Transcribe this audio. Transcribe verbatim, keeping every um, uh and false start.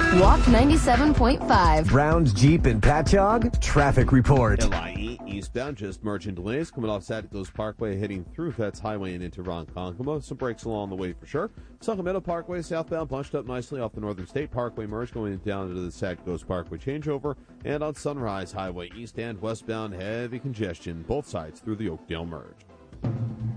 Walk ninety-seven point five. Browns Jeep and Patchogue, traffic report. L I E eastbound, just merging delays coming off Santa Parkway, heading through Feds Highway and into Ronkonkoma. Some breaks along the way for sure. Sacramento Parkway southbound bunched up nicely off the Northern State Parkway merge going down into the Santa Parkway changeover. And on Sunrise Highway east and westbound, heavy congestion both sides through the Oakdale merge.